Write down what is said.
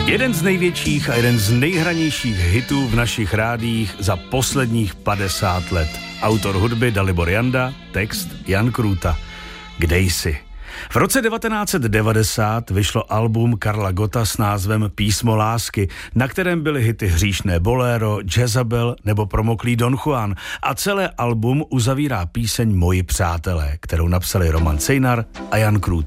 Jeden z největších a jeden z nejhranějších hitů v našich rádiích za posledních 50 let. Autor hudby Dalibor Janda, text Jan Krůta. Kde jsi? V roce 1990 vyšlo album Karla Gotta s názvem Písmo lásky, na kterém byly hity Hříšné boléro, Jezabel nebo Promoklý Don Juan a celé album uzavírá píseň Moji přátelé, kterou napsali Roman Cejnar a Jan Krůta.